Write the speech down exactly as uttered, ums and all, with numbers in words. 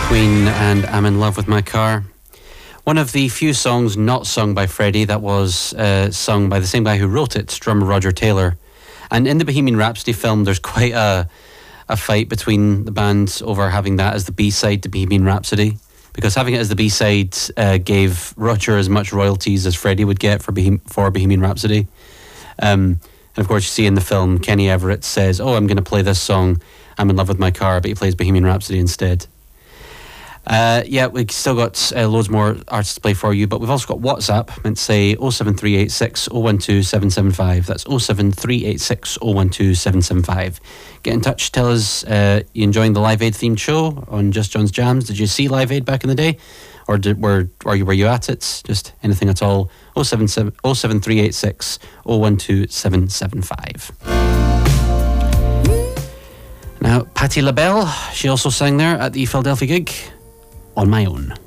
Queen and I'm in Love with My Car. One of the few songs not sung by Freddie that was uh, sung by the same guy who wrote it, drummer Roger Taylor. And in the Bohemian Rhapsody film, there's quite a, a fight between the band over having that as the B-side to Bohemian Rhapsody. Because having it as the B-side uh, gave Roger as much royalties as Freddie would get for, Bohem- for Bohemian Rhapsody. Um, and of course, you see in the film, Kenny Everett says, oh, I'm going to play this song, I'm in Love with My Car, but he plays Bohemian Rhapsody instead. Uh, yeah, we've still got uh, loads more artists to play for you, but we've also got WhatsApp, meant to say oh seven three eight six oh one two seven seven five. That's oh seven three eight six oh one two seven seven five. Get in touch, tell us uh, you enjoying the Live Aid themed show on Just John's Jams. Did you see Live Aid back in the day? Or did, were, were, you, were you at it? Just anything at all. oh seven three eight six oh one two seven seven five. Now, Patti LaBelle, she also sang there at the Philadelphia gig. On My Own.